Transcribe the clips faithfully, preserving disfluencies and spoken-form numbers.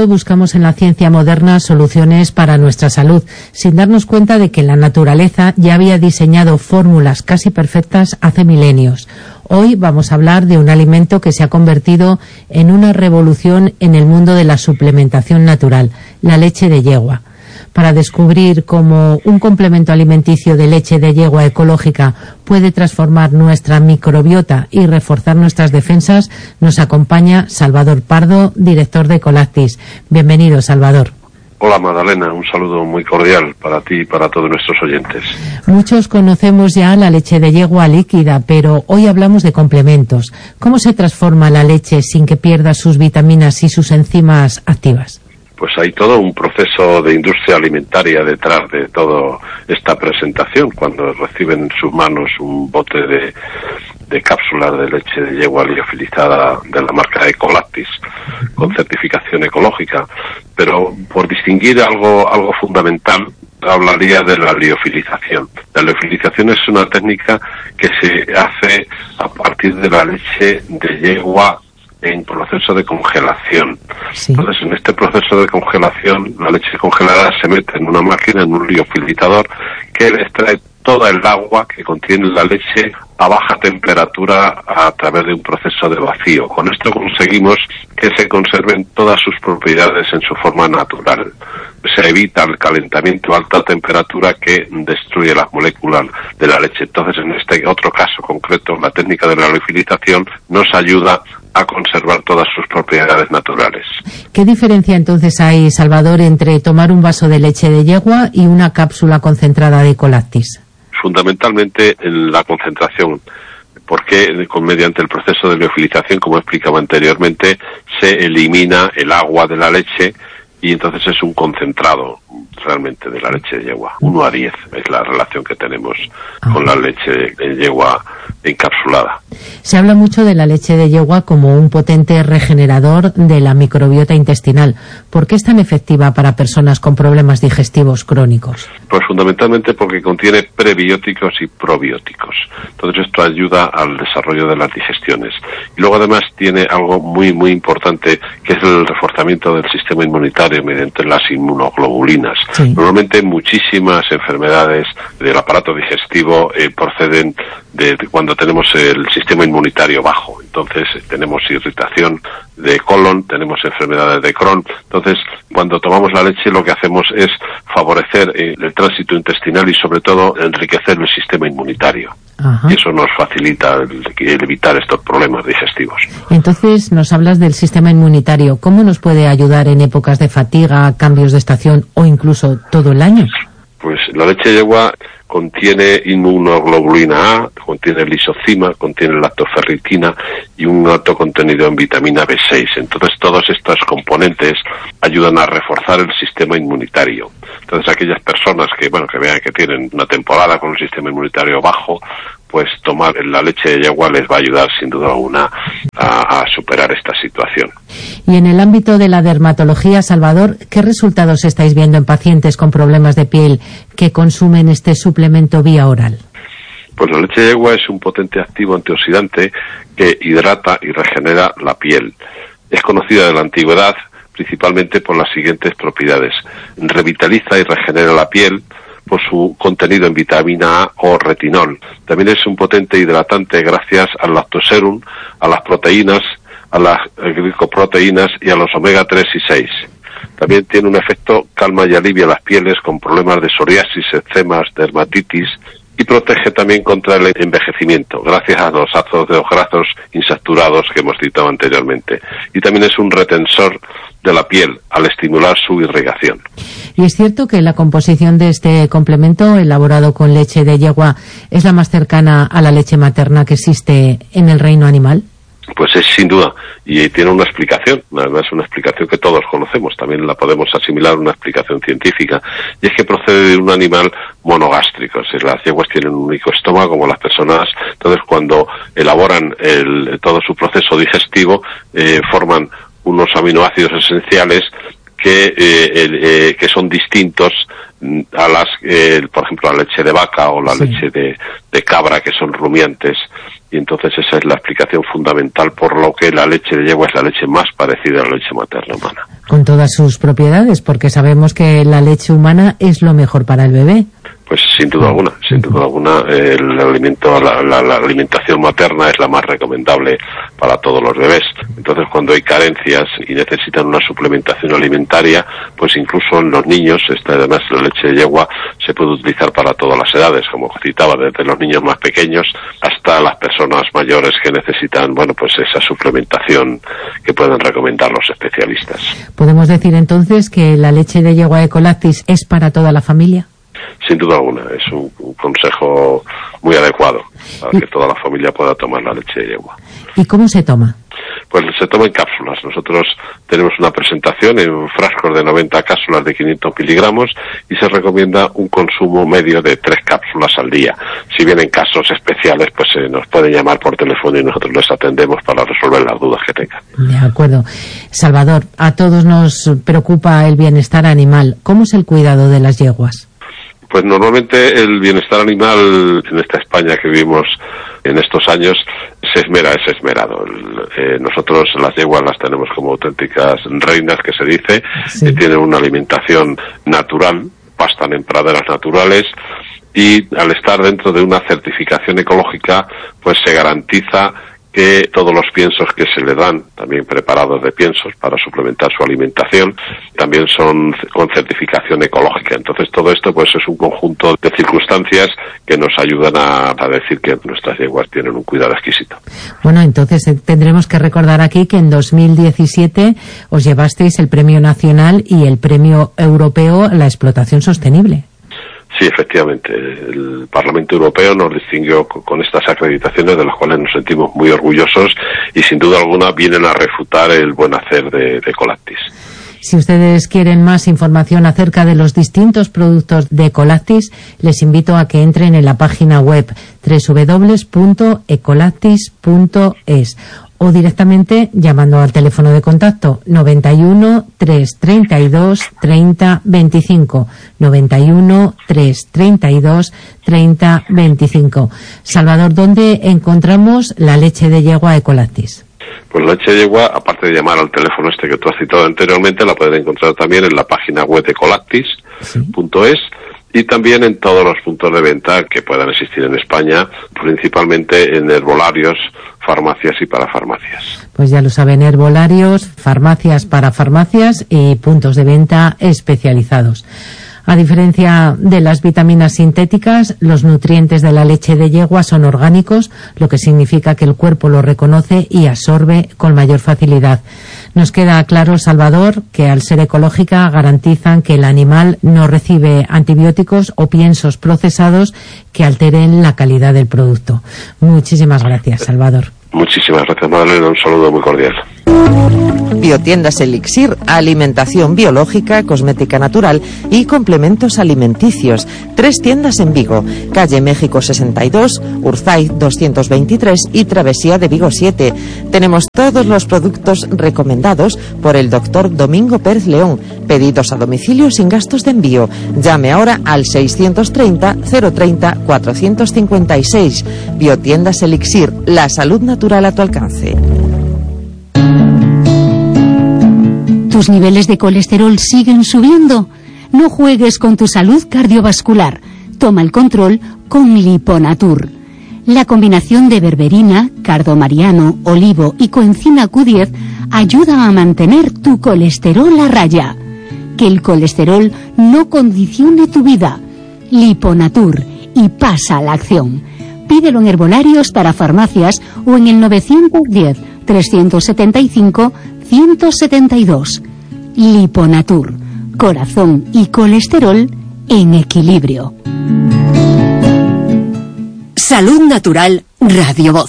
menudo buscamos en la ciencia moderna soluciones para nuestra salud, sin darnos cuenta de que la naturaleza ya había diseñado fórmulas casi perfectas hace milenios. Hoy vamos a hablar de un alimento que se ha convertido en una revolución en el mundo de la suplementación natural, la leche de yegua. Para descubrir cómo un complemento alimenticio de leche de yegua ecológica puede transformar nuestra microbiota y reforzar nuestras defensas, nos acompaña Salvador Pardo, director de Ecolactis. Bienvenido, Salvador. Hola, Magdalena, un saludo muy cordial para ti y para todos nuestros oyentes. Muchos conocemos ya la leche de yegua líquida, pero hoy hablamos de complementos. ¿Cómo se transforma la leche sin que pierda sus vitaminas y sus enzimas activas? Pues hay todo un proceso de industria alimentaria detrás de toda esta presentación, cuando reciben en sus manos un bote de, de cápsulas de leche de yegua liofilizada de la marca Ecolactis, con certificación ecológica. Pero por distinguir algo, algo fundamental, hablaría de la liofilización. La liofilización es una técnica que se hace a partir de la leche de yegua en proceso de congelación. Sí. Entonces, en este proceso de congelación, la leche congelada se mete en una máquina, en un liofilizador, que extrae toda el agua que contiene la leche a baja temperatura a través de un proceso de vacío. Con esto conseguimos que se conserven todas sus propiedades en su forma natural. Se evita el calentamiento a alta temperatura que destruye las moléculas de la leche. Entonces, en este otro caso concreto, la técnica de la liofilización nos ayuda a conservar todas sus propiedades naturales. ¿Qué diferencia entonces hay, Salvador, entre tomar un vaso de leche de yegua y una cápsula concentrada de Ecolactis? Fundamentalmente en la concentración, porque con, mediante el proceso de liofilización, como explicaba anteriormente, se elimina el agua de la leche y entonces es un concentrado realmente de la leche de yegua. uno a diez es la relación que tenemos ah. con la leche de yegua encapsulada. Se habla mucho de la leche de yegua como un potente regenerador de la microbiota intestinal. ¿Por qué es tan efectiva para personas con problemas digestivos crónicos? Pues fundamentalmente porque contiene prebióticos y probióticos. Entonces esto ayuda al desarrollo de las digestiones. Y luego además tiene algo muy muy importante, que es el reforzamiento del sistema inmunitario mediante las inmunoglobulinas. Sí. Normalmente muchísimas enfermedades del aparato digestivo eh, proceden de, de cuando tenemos el sistema inmunitario bajo. Entonces tenemos irritación de colon, tenemos enfermedades de Crohn. Entonces, cuando tomamos la leche, lo que hacemos es favorecer eh, el tránsito intestinal y sobre todo enriquecer el sistema inmunitario. Ajá. Y eso nos facilita el, el evitar estos problemas digestivos. Entonces, nos hablas del sistema inmunitario. ¿Cómo nos puede ayudar en épocas de fatiga, cambios de estación o incluso todo el año? Pues la leche de yegua contiene inmunoglobulina A, contiene lisozima, contiene lactoferritina y un alto contenido en vitamina B seis. Entonces todos estos componentes ayudan a reforzar el sistema inmunitario. Entonces aquellas personas que, bueno, que vean que tienen una temporada con un sistema inmunitario bajo, pues tomar la leche de yegua les va a ayudar sin duda alguna a, a superar esta situación. Y en el ámbito de la dermatología, Salvador, ¿qué resultados estáis viendo en pacientes con problemas de piel que consumen este suplemento vía oral? Pues la leche de yegua es un potente activo antioxidante que hidrata y regenera la piel. Es conocida de la antigüedad principalmente por las siguientes propiedades. Revitaliza y regenera la piel por su contenido en vitamina A o retinol. También es un potente hidratante gracias al lactoserum, a las proteínas, a las glicoproteínas y a los omega tres y seis. También tiene un efecto calma y alivia las pieles con problemas de psoriasis, eczemas, dermatitis, y protege también contra el envejecimiento, gracias a los ácidos grasos insaturados que hemos citado anteriormente. Y también es un retensor de la piel al estimular su irrigación. ¿Y es cierto que la composición de este complemento elaborado con leche de yegua es la más cercana a la leche materna que existe en el reino animal? Pues es sin duda, y tiene una explicación, además una explicación que todos conocemos, también la podemos asimilar a una explicación científica, y es que procede de un animal monogástrico, es decir, las yeguas tienen un único estómago como las personas, entonces cuando elaboran el, todo su proceso digestivo, eh, forman unos aminoácidos esenciales que, eh, eh, que son distintos a las, eh, por ejemplo, la leche de vaca o la sí. leche de, de cabra, que son rumiantes, y entonces esa es la explicación fundamental por lo que la leche de yegua es la leche más parecida a la leche materna humana. Con todas sus propiedades, porque sabemos que la leche humana es lo mejor para el bebé. Pues sin duda alguna, sin duda alguna, eh, el alimento, la, la, la alimentación materna es la más recomendable para todos los bebés. Entonces, cuando hay carencias y necesitan una suplementación alimentaria, pues incluso en los niños, esta, además la leche de yegua se puede utilizar para todas las edades, como citaba, desde los niños más pequeños hasta las personas mayores que necesitan, bueno, pues esa suplementación que pueden recomendar los especialistas. ¿Podemos decir entonces que la leche de yegua Ecolactis es para toda la familia? Sin duda alguna, es un, un consejo muy adecuado para que toda la familia pueda tomar la leche de yegua. ¿Y cómo se toma? Pues se toma en cápsulas. Nosotros tenemos una presentación en frascos de noventa cápsulas de quinientos miligramos y se recomienda un consumo medio de tres cápsulas al día. Si bien en casos especiales, pues eh, nos pueden llamar por teléfono y nosotros les atendemos para resolver las dudas que tengan. De acuerdo. Salvador, a todos nos preocupa el bienestar animal. ¿Cómo es el cuidado de las yeguas? Pues normalmente el bienestar animal en esta España que vivimos en estos años se esmera, es esmerado. El, eh, nosotros las yeguas las tenemos como auténticas reinas, que se dice, sí. Que tienen una alimentación natural, pastan en praderas naturales y al estar dentro de una certificación ecológica, pues se garantiza que todos los piensos que se le dan, también preparados de piensos para suplementar su alimentación, también son con certificación ecológica. Entonces todo esto pues es un conjunto de circunstancias que nos ayudan a, a decir que nuestras yeguas tienen un cuidado exquisito. Bueno, entonces eh, tendremos que recordar aquí que en dos mil diecisiete os llevasteis el Premio Nacional y el Premio Europeo a la Explotación Sostenible. Sí, efectivamente. El Parlamento Europeo nos distinguió con estas acreditaciones de las cuales nos sentimos muy orgullosos y sin duda alguna vienen a refutar el buen hacer de, de Ecolactis. Si ustedes quieren más información acerca de los distintos productos de Ecolactis, les invito a que entren en la página web doble u doble u doble u punto ecolactis punto es o directamente llamando al teléfono de contacto noventa y uno, trescientos treinta y dos, treinta veinticinco, noventa y uno, trescientos treinta y dos, treinta veinticinco. Salvador, ¿dónde encontramos la leche de yegua Ecolactis? Pues la leche de yegua, aparte de llamar al teléfono este que tú has citado anteriormente, la pueden encontrar también en la página web ecolactis punto es. Y también en todos los puntos de venta que puedan existir en España, principalmente en herbolarios, farmacias y parafarmacias. Pues ya lo saben, herbolarios, farmacias, parafarmacias y puntos de venta especializados. A diferencia de las vitaminas sintéticas, los nutrientes de la leche de yegua son orgánicos, lo que significa que el cuerpo los reconoce y absorbe con mayor facilidad. Nos queda claro, Salvador, que al ser ecológica garantizan que el animal no recibe antibióticos o piensos procesados que alteren la calidad del producto. Muchísimas gracias, Salvador. Muchísimas gracias, Madalena. Un saludo muy cordial. Biotiendas Elixir, alimentación biológica, cosmética natural y complementos alimenticios. Tres tiendas en Vigo, calle México sesenta y dos, Urzaiz doscientos veintitrés y Travesía de Vigo siete. Tenemos todos los productos recomendados por el doctor Domingo Pérez León. Pedidos a domicilio sin gastos de envío. Llame ahora al seiscientos treinta, cero treinta, cuatrocientos cincuenta y seis. Biotiendas Elixir, la salud natural a tu alcance. ¿Tus niveles de colesterol siguen subiendo? No juegues con tu salud cardiovascular. Toma el control con Liponatur. La combinación de berberina, cardomariano, olivo y coenzima Q diez ayuda a mantener tu colesterol a raya. Que el colesterol no condicione tu vida. Liponatur, y pasa a la acción. Pídelo en herbolarios, para farmacias o en el novecientos diez, trescientos setenta y cinco, ciento setenta y dos. Liponatur, corazón y colesterol en equilibrio. Salud Natural, Radio Voz.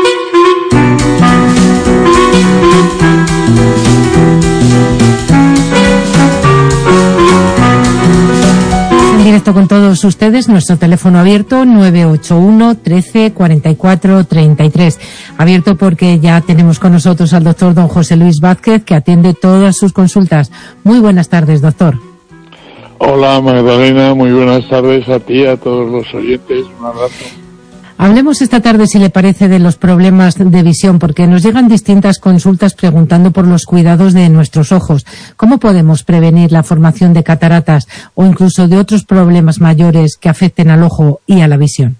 En directo con todos ustedes, nuestro teléfono abierto nueve ocho uno, trece, cuarenta y cuatro, treinta y tres. Abierto porque ya tenemos con nosotros al doctor don José Luis Vázquez, que atiende todas sus consultas. Muy buenas tardes, doctor. Hola, Magdalena, muy buenas tardes a ti, a todos los oyentes. Un abrazo. Hablemos esta tarde, si le parece, de los problemas de visión, porque nos llegan distintas consultas preguntando por los cuidados de nuestros ojos. ¿Cómo podemos prevenir la formación de cataratas o incluso de otros problemas mayores que afecten al ojo y a la visión?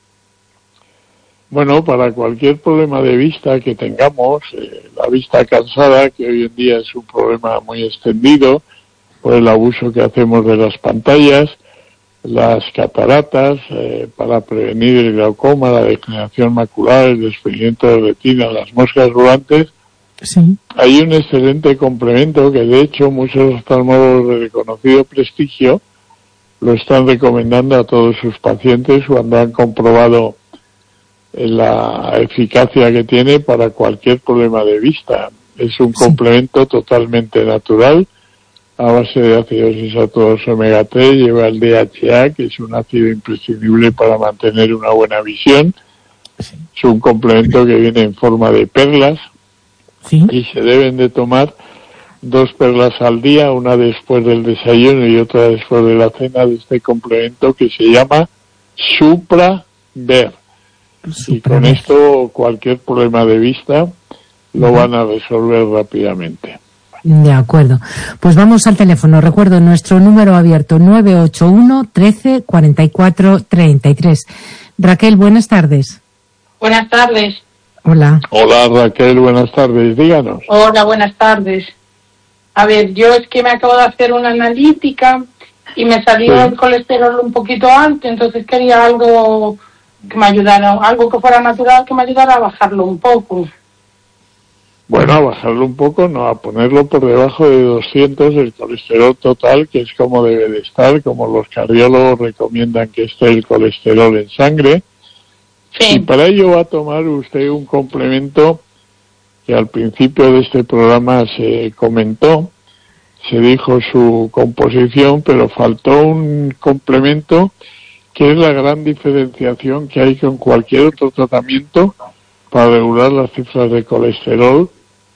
Bueno, para cualquier problema de vista que tengamos, eh, la vista cansada, que hoy en día es un problema muy extendido por el abuso que hacemos de las pantallas, las cataratas, eh, para prevenir el glaucoma, la degeneración macular, el desprendimiento de retina, las moscas volantes. Sí. Hay un excelente complemento que, de hecho, muchos oftalmólogos de reconocido prestigio lo están recomendando a todos sus pacientes cuando han comprobado la eficacia que tiene para cualquier problema de vista. Es un Sí. complemento totalmente natural, a base de ácidos insaturado omega tres, lleva el D H A, que es un ácido imprescindible para mantener una buena visión. Sí. Es un complemento que viene en forma de perlas Sí. y se deben de tomar dos perlas al día, una después del desayuno y otra después de la cena, de este complemento que se llama Supra Ver. Y con esto cualquier problema de vista lo van a resolver rápidamente. De acuerdo. Pues vamos al teléfono. Recuerdo nuestro número abierto nueve ocho uno, trece, cuarenta y cuatro, treinta y tres. Raquel, buenas tardes. Buenas tardes. Hola. Hola Raquel, buenas tardes, díganos. Hola, buenas tardes. A ver, yo es que me acabo de hacer una analítica y me salió Sí. el colesterol un poquito alto, entonces quería algo que me ayudara, algo que fuera natural, que me ayudara a bajarlo un poco. Bueno, a bajarlo un poco, no, a ponerlo por debajo de doscientos el colesterol total, que es como debe de estar, como los cardiólogos recomiendan que esté el colesterol en sangre. Sí. Y para ello va a tomar usted un complemento que al principio de este programa se comentó, se dijo su composición, pero faltó un complemento que es la gran diferenciación que hay con cualquier otro tratamiento para regular las cifras de colesterol,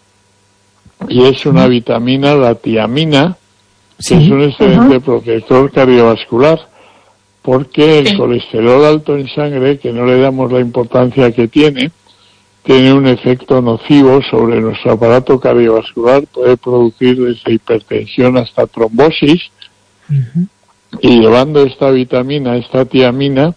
y es una vitamina, la tiamina, que Sí. es un excelente uh-huh. protector cardiovascular, porque el Sí. colesterol alto en sangre, que no le damos la importancia que tiene, tiene un efecto nocivo sobre nuestro aparato cardiovascular, puede producir desde hipertensión hasta trombosis, Uh-huh. y llevando esta vitamina, esta tiamina,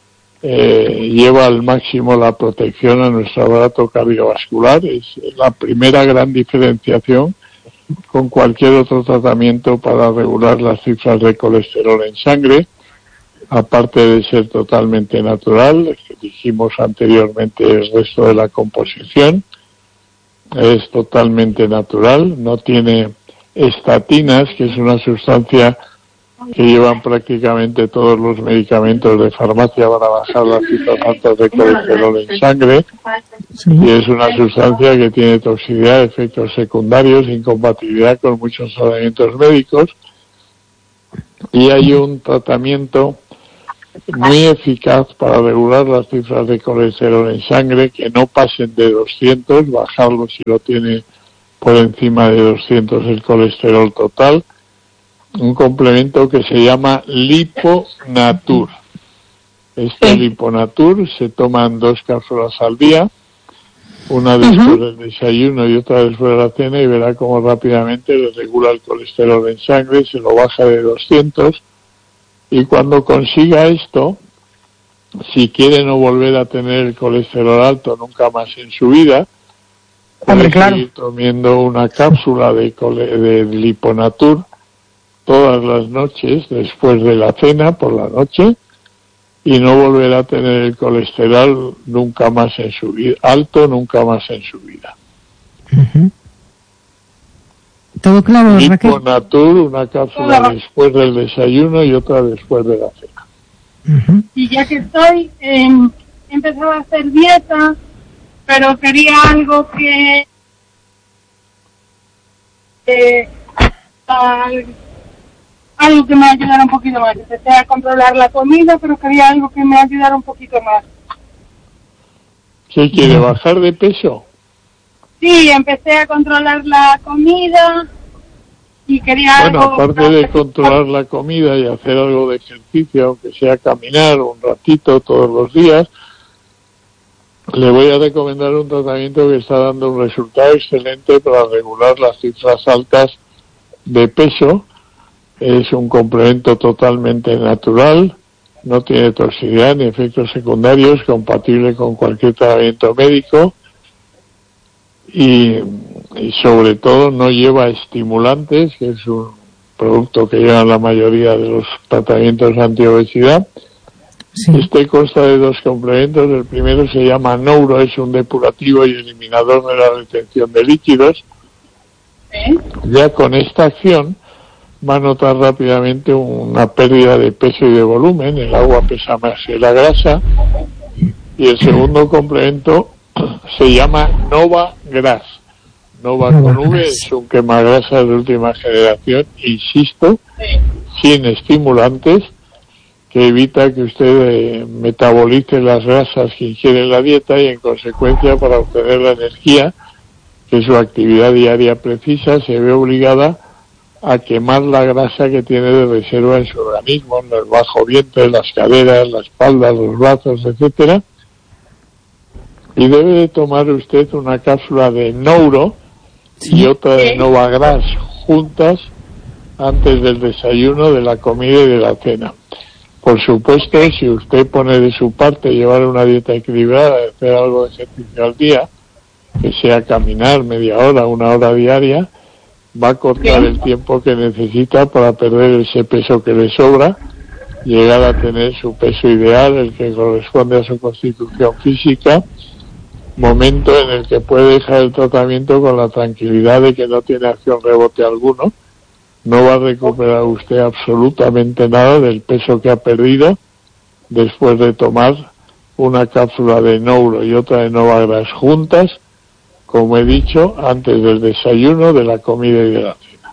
eh, lleva al máximo la protección a nuestro aparato cardiovascular. Es la primera gran diferenciación con cualquier otro tratamiento para regular las cifras de colesterol en sangre, aparte de ser totalmente natural, que dijimos anteriormente el resto de la composición, es totalmente natural, no tiene estatinas, que es una sustancia que llevan prácticamente todos los medicamentos de farmacia para bajar las cifras altas de colesterol en sangre, Sí. y es una sustancia que tiene toxicidad, efectos secundarios, incompatibilidad con muchos tratamientos médicos, y hay un tratamiento muy eficaz para regular las cifras de colesterol en sangre, que no pasen de doscientos, bajarlo si lo tiene por encima de doscientos el colesterol total, un complemento que se llama Liponatur. Este Sí. Liponatur se toman dos cápsulas al día, una después Uh-huh. del desayuno y otra después de la cena, y verá cómo rápidamente le regula el colesterol en sangre, se lo baja de doscientos, y cuando consiga esto, si quiere no volver a tener el colesterol alto nunca más en su vida, puede Hombre, claro. seguir tomando una cápsula de, cole- de Liponatur todas las noches después de la cena por la noche, y no volverá a tener el colesterol nunca más en su vida, alto nunca más en su vida. Uh-huh. ¿Todo claro, Raquel? Liponatur, una cápsula después del desayuno y otra después de la cena. Uh-huh. Y ya que estoy, eh, he empezado a hacer dieta, pero quería algo que... Eh, al- algo que me ayudara un poquito más. Empecé a controlar la comida, pero quería algo que me ayudara un poquito más. ¿Qué quiere, bajar de peso? Sí, empecé a controlar la comida y quería Bueno, algo... aparte de controlar la comida y hacer algo de ejercicio, aunque sea caminar un ratito todos los días, le voy a recomendar un tratamiento que está dando un resultado excelente para regular las cifras altas de peso. Es un complemento totalmente natural, no tiene toxicidad ni efectos secundarios, compatible con cualquier tratamiento médico y, y sobre todo no lleva estimulantes, que es un producto que llevan la mayoría de los tratamientos antiobesidad. Sí. Este consta de dos complementos. El primero se llama Nouro, es un depurativo y eliminador de la retención de líquidos. ¿Eh? Ya con esta acción va a notar rápidamente una pérdida de peso y de volumen. El agua pesa más que la grasa. Y el segundo complemento se llama Nova Gras. Nova con V, es un quemagrasas de última generación, insisto, sin estimulantes, que evita que usted eh, metabolice las grasas que ingiere en la dieta y en consecuencia, para obtener la energía que su actividad diaria precisa, se ve obligada a quemar la grasa que tiene de reserva en su organismo, en el bajo vientre, las caderas, la espalda, los brazos, etcétera. Y debe de tomar usted una cápsula de Nouro y otra de Nova Gras juntas antes del desayuno, de la comida y de la cena. Por supuesto, si usted pone de su parte llevar una dieta equilibrada, hacer algo de ejercicio al día, que sea caminar media hora, una hora diaria, va a cortar el tiempo que necesita para perder ese peso que le sobra, llegar a tener su peso ideal, el que corresponde a su constitución física, momento en el que puede dejar el tratamiento con la tranquilidad de que no tiene acción rebote alguno. No va a recuperar usted absolutamente nada del peso que ha perdido después de tomar una cápsula de Nouro y otra de Nova Gras juntas, como he dicho, antes del desayuno, de la comida y de la cena.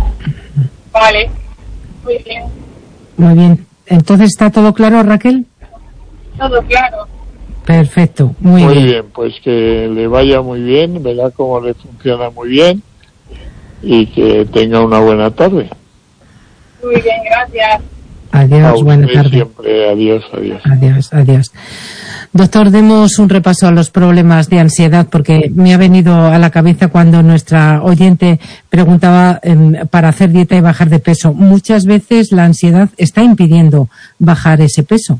Vale, muy bien. Muy bien. Entonces, ¿está todo claro, Raquel? Todo claro. Perfecto, muy, muy bien. bien. Pues que le vaya muy bien, verá cómo le funciona muy bien y que tenga una buena tarde. Muy bien, gracias. Adiós, buena tarde. Siempre, adiós, adiós. Adiós, adiós. Doctor, demos un repaso a los problemas de ansiedad, porque me ha venido a la cabeza cuando nuestra oyente preguntaba eh, para hacer dieta y bajar de peso. Muchas veces la ansiedad está impidiendo bajar ese peso.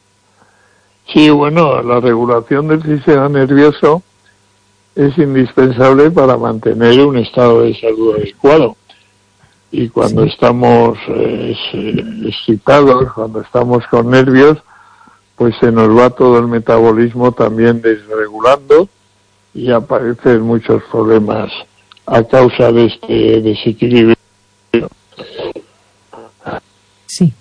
Sí, bueno, la regulación del sistema nervioso es indispensable para mantener un estado de salud adecuado. Y cuando sí. estamos eh, excitados, cuando estamos con nervios, pues se nos va todo el metabolismo también desregulando y aparecen muchos problemas a causa de este desequilibrio. Sí.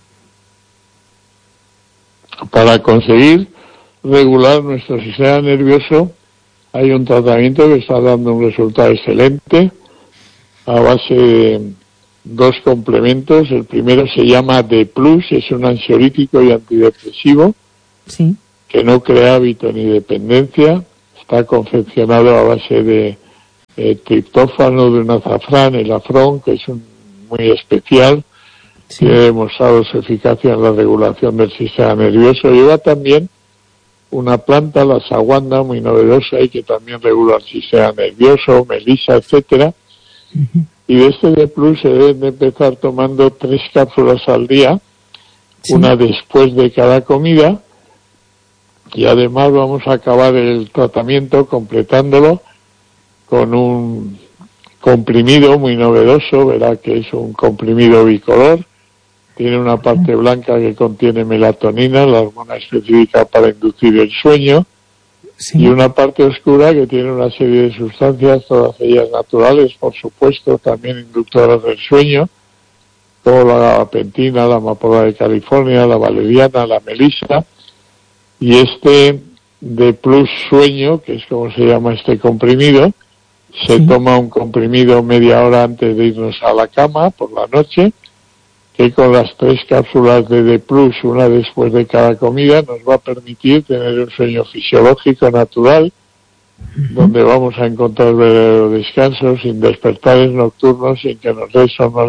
Para conseguir regular nuestro sistema nervioso hay un tratamiento que está dando un resultado excelente a base de dos complementos. El primero se llama D plus, es un ansiolítico y antidepresivo sí. que no crea hábito ni dependencia. Está confeccionado a base de eh, triptófano, de un azafrán, el afrón, que es un, muy especial, sí. que ha demostrado su eficacia en la regulación del sistema nervioso. Lleva también una planta, la saguanda, muy novedosa y que también regula el sistema nervioso, melisa, etcétera. Uh-huh. Y de este D plus se deben de empezar tomando tres cápsulas al día, sí. una después de cada comida, y además vamos a acabar el tratamiento completándolo con un comprimido muy novedoso. Verá que es un comprimido bicolor, tiene una parte blanca que contiene melatonina, la hormona específica para inducir el sueño, sí. y una parte oscura que tiene una serie de sustancias, todas ellas naturales, por supuesto, también inductoras del sueño, como la gabapentina, la amapola de California, la valeriana, la melisa, y este D plus sueño, que es como se llama este comprimido, se sí. toma un comprimido media hora antes de irnos a la cama por la noche, que con las tres cápsulas de D plus, una después de cada comida, nos va a permitir tener un sueño fisiológico natural, uh-huh. donde vamos a encontrar verdadero descanso, sin despertares nocturnos, sin que nos dé somnolencia